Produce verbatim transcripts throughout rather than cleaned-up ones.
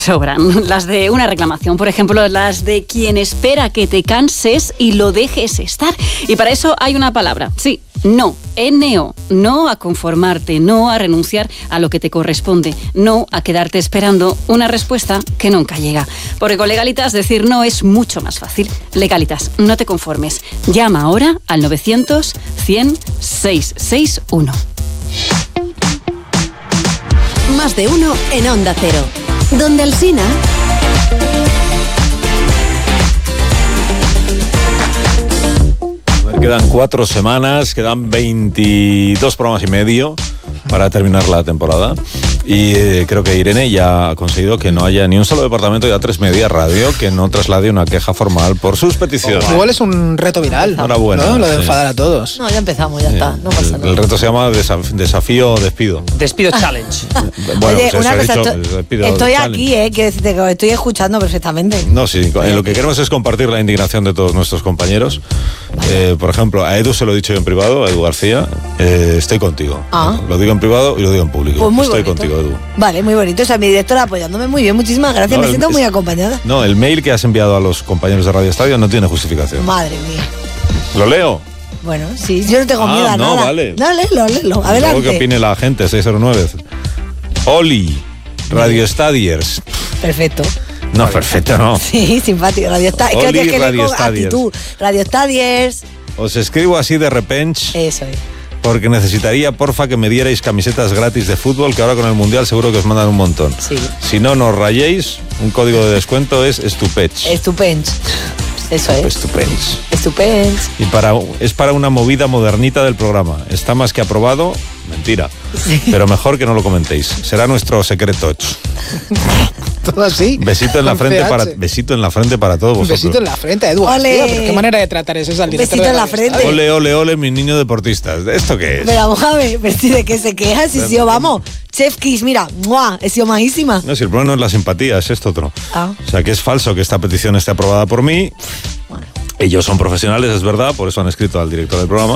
Sobran las de una reclamación, por ejemplo, las de quien espera que te canses y lo dejes estar. Y para eso hay una palabra, sí, no, N O, no a conformarte, no a renunciar a lo que te corresponde, no a quedarte esperando una respuesta que nunca llega. Porque con Legalitas decir no es mucho más fácil. Legalitas, no te conformes. Llama ahora al novecientos cien seiscientos sesenta y uno. Más de uno en Onda Cero. Donde Alsina. Quedan cuatro semanas, quedan veintidós programas y medio para terminar la temporada. Y eh, creo que Irene ya ha conseguido que no haya ni un solo departamento de A tres Media Radio que no traslade una queja formal por sus peticiones. Oh, igual es un reto viral. Enhorabuena. ¿No? Lo de sí. enfadar a todos. No, ya empezamos, ya sí. está. No pasa el, nada. El reto se llama desaf- desafío o despido. Despido challenge. Bueno, Oye, pues una eso cosa, he dicho, estoy, despido estoy challenge. aquí, eh, que decirte que os estoy escuchando perfectamente. No, sí, en lo que queremos es compartir la indignación de todos nuestros compañeros. Eh, por ejemplo, a Edu se lo he dicho yo en privado, a Edu García, eh, estoy contigo. Ah. Lo digo en privado y lo digo en público. Pues muy estoy bonito. contigo, Edu. Vale, muy bonito. O sea, mi directora apoyándome muy bien. Muchísimas gracias. No, Me siento es- muy acompañada. No, el mail que has enviado a los compañeros de Radio Estadio no tiene justificación. Madre mía. ¿Lo leo? Bueno, sí, yo no tengo Ah, miedo a no, nada. vale. No, léelo, léelo. Luego que Adelante. opine la gente, seis cero nueve. Oli, Radio Stadiers. Perfecto. No, perfecto, no. Sí, simpático. Radio Stadiers. Es que lo Oli, tienes que leer Radio con Stadiers. actitud. Radio Stadiers. Os escribo así de repente Eso es. porque necesitaría, porfa, que me dierais camisetas gratis de fútbol, que ahora con el Mundial seguro que os mandan un montón. Sí. Si no, nos rayéis, un código de descuento es Estupech. Estupendo. Eso es. Estupens. Estupendo. Y para, es para una movida modernita del programa. Está más que aprobado. Mentira. Sí. Pero mejor que no lo comentéis. Será nuestro secreto. Todo así. Besito en la con frente C H. para besito en la frente para todos Un vosotros. besito en la frente, Edu. Ole. Tío, pero qué manera de tratar es esa al Un director besito de en la Radio frente. Estadio. Ole, ole, ole, mis niños deportistas. ¿Esto qué es? Pero vamos a ver, pero si de qué se queja, si sí, vamos. Chef Kiss, mira, ¡mua! He sido majísima. No, si el problema no es la simpatía, es esto otro. Ah. O sea, que es falso que esta petición esté aprobada por mí. Bueno. Ellos son profesionales, es verdad, por eso han escrito al director del programa.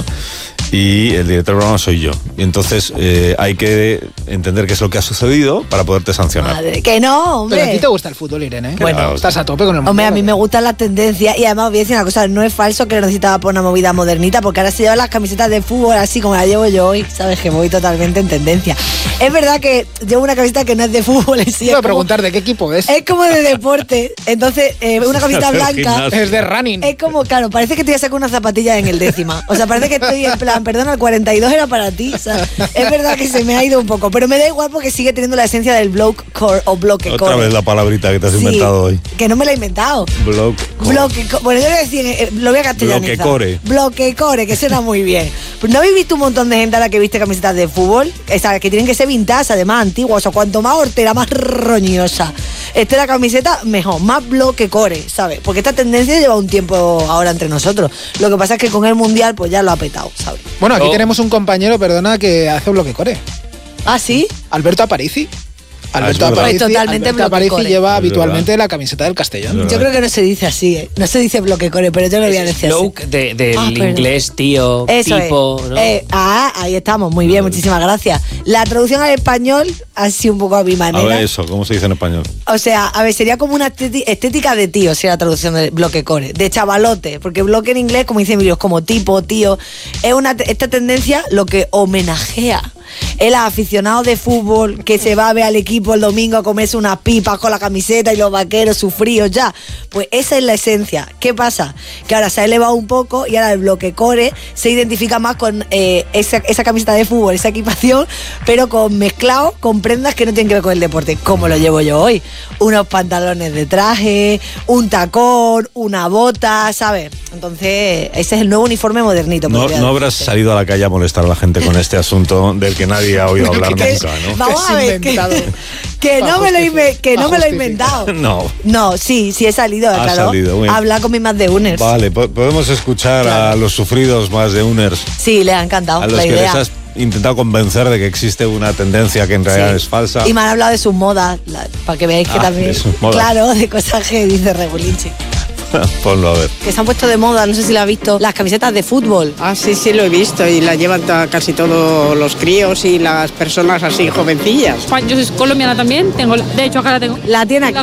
Y el director del programa soy yo. Y entonces eh, hay que entender qué es lo que ha sucedido para poderte sancionar. Madre, que no, hombre. Pero a ti te gusta el fútbol, Irene, ¿eh? Bueno, estás a tope con el mundial. Hombre, a mí me gustan las tendencias y además os voy a decir una cosa, no es falso que lo necesitaba por una movida modernita porque ahora se llevan las camisetas de fútbol así como la llevo yo hoy, sabes que voy totalmente en tendencia. Es verdad que llevo una camiseta que no es de fútbol en sí. Te iba a es como- preguntar de qué equipo es. Es como de deporte, entonces eh, una camiseta Hacer blanca gimnasio. Es de running. es como, claro, parece que te voy a sacar una zapatilla en el décima. O sea, parece que estoy en plan, perdona, el cuarenta y dos era para ti. O sea, es verdad que se me ha ido un poco, pero me da igual porque sigue teniendo la esencia del block core o bloque Otra core. vez la palabrita que te has Sí, inventado hoy. Que no me la he inventado. Block. Bloque, co- bueno, yo voy a decir, eh, lo voy a castellanizar. Bloquecore. Bloquecore, que suena muy bien. Pues ¿no habéis visto un montón de gente ahora que viste camisetas de fútbol? Esa, que tienen que ser vintage, además antiguas. O sea, cuanto más hortera, más roñosa esté la camiseta, mejor. Más bloquecore, ¿sabes? Porque esta tendencia lleva un tiempo ahora entre nosotros. Lo que pasa es que con el Mundial, pues ya lo ha petado, ¿sabes? Bueno, aquí Oh. tenemos un compañero, perdona, que hace bloque core. ¿Ah, sí? Alberto Aparici. Alberto es verdad. Aparici, Pues totalmente Alberto Aparici bloquecore. lleva Es habitualmente verdad. la camiseta del Castellón. Es Yo creo que no se dice así, ¿eh? No se dice bloquecore, pero yo lo voy a decir así. Sloke de, del Ah, perdón. inglés, tío, Eso tipo, es. ¿no? Eh, ah, ahí estamos, muy bien, muchísimas gracias. La traducción al español ha sido un poco a mi A manera. ver eso, ¿cómo se dice en español? O sea, a ver, sería como una esteti- estética de tío, sería la traducción de bloque core, de chavalote, porque bloque en inglés, como dice Emilio, es como tipo, tío. Es una te- esta tendencia lo que homenajea el aficionado de fútbol que se va a ver al equipo el domingo a comerse unas pipas con la camiseta y los vaqueros sufridos ya. Pues esa es la esencia. ¿Qué pasa? Que ahora se ha elevado un poco y ahora el bloque core se identifica más con eh, esa, esa camiseta de fútbol, esa equipación, pero con mezclado con prendas que no tienen que ver con el deporte, como lo llevo yo hoy. Unos pantalones de traje, un tacón, una bota, ¿sabes? Entonces, ese es el nuevo uniforme modernito. No, podría no habrás decirse. salido a la calle a molestar a la gente con este asunto del que nadie ha oído hablar Que- nunca, ¿no? Vamos a Es ver, que, inventado. que Pa' no me lo he, justificar. inve- que Pa' no me lo he justificar. inventado. No. No, sí, sí he salido, Ha claro. salido, muy bien. Habla con mis más de uners. Vale, po- podemos escuchar Claro. a los sufridos más de Uners, Sí, les ha encantado a los la que idea. les has intentado convencer de que existe una tendencia que en realidad Sí. es falsa. Y me han hablado de sus modas, la- para que veáis que Ah, también. de sus modas. Claro, de cosas que dice Regulinchi. Ponlo a ver. Que se han puesto de moda, no sé si la has visto, las camisetas de fútbol. Ah, sí, sí, lo he visto y la llevan ta- casi todos los críos y las personas así jovencillas. Yo soy colombiana también, tengo, la- de hecho acá la tengo. La tiene aquí.